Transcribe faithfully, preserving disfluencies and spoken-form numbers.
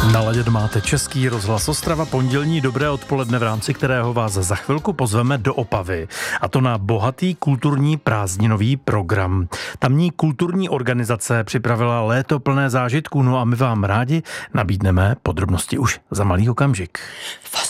Naladět máte Český rozhlas Ostrava, pondělní dobré odpoledne, v rámci kterého vás za chvilku pozveme do Opavy. A to na bohatý kulturní prázdninový program. Tamní kulturní organizace připravila léto plné zážitků, no a my vám rádi nabídneme podrobnosti už za malý okamžik.